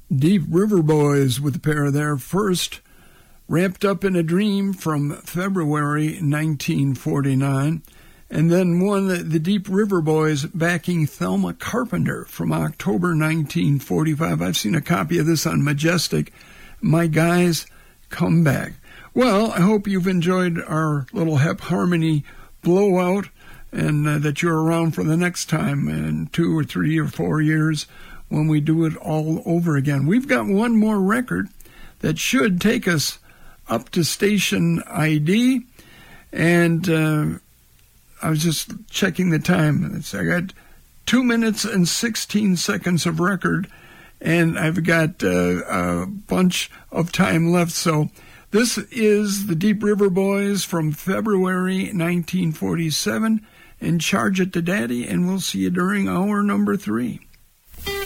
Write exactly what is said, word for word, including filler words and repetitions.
Deep River Boys with a pair there. First, Wrapped Up in a Dream from February nineteen forty-nine. And then one, the Deep River Boys backing Thelma Carpenter from October nineteen forty-five. I've seen a copy of this on Majestic. My Guys Come Back. Well, I hope you've enjoyed our little Hep Harmony blowout and uh, that you're around for the next time in two or three or four years when we do it all over again. We've got one more record that should take us up to station I D, and uh, I was just checking the time. It's, I got two minutes and sixteen seconds of record, and I've got uh, a bunch of time left. So this is the Deep River Boys from February nineteen forty-seven, and Charge It to Daddy, and we'll see you during hour number three.